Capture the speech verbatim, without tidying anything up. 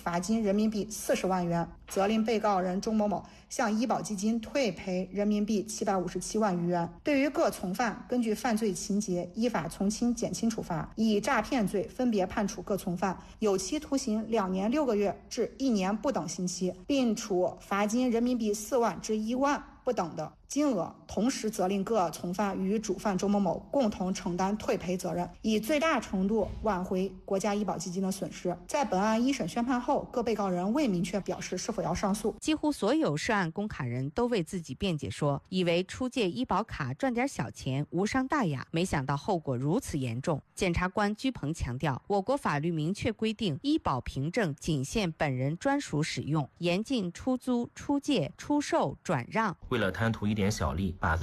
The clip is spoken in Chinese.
罚金人民币四十万元，责令被告人钟某某向医保基金退赔人民币七百五十七万余元。对于各从犯，根据犯罪情节依法从轻减轻处罚，以诈骗罪分别判处各从犯有期徒刑两年六个月至一年不等刑期，并处罚金人民币四万至一万不等的金额，同时责令各从犯与主犯周某某共同承担退赔责任，以最大程度挽回国家医保基金的损失。在本案一审宣判后，各被告人未明确表示是否要上诉。 几乎所有涉案公卡人都为自己辩解说，以为出借医保卡赚点小钱无伤大雅，没想到后果如此严重。检察官居鹏强调，我国法律明确规定，医保凭证仅限本人专属使用，严禁出租、出借、出售、转让。 为了贪图一点小利，把